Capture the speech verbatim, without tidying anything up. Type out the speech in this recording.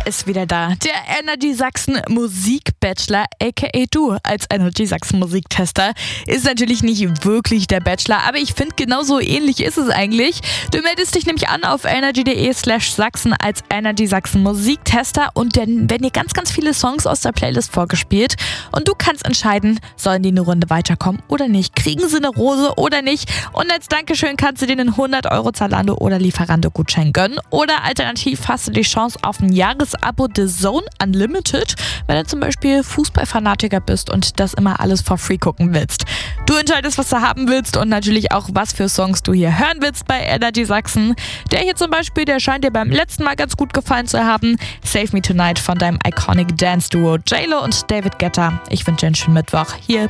ist wieder da. Der Energy Sachsen Musikbachelor, aka du als Energy Sachsen Musiktester. Ist natürlich nicht wirklich der Bachelor, aber ich finde, genauso ähnlich ist es eigentlich. Du meldest dich nämlich an auf energy.de slash Sachsen als Energy Sachsen Musiktester und dann werden dir ganz, ganz viele Songs aus der Playlist vorgespielt und du kannst entscheiden, sollen die eine Runde weiterkommen oder nicht. Kriegen sie eine Rose oder nicht? Und als Dankeschön kannst du dir einen hundert Euro Zalando oder Lieferando-Gutschein gönnen oder alternativ hast du die Chance auf ein Jahresabo The Zone Unlimited, wenn du zum Beispiel Fußballfanatiker bist und das immer alles for free gucken willst. Du entscheidest, was du haben willst und natürlich auch, was für Songs du hier hören willst bei Energy Sachsen. Der hier zum Beispiel, der scheint dir beim letzten Mal ganz gut gefallen zu haben. Save Me Tonight von deinem Iconic Dance Duo J Lo und David Guetta. Ich wünsche dir einen schönen Mittwoch. Hier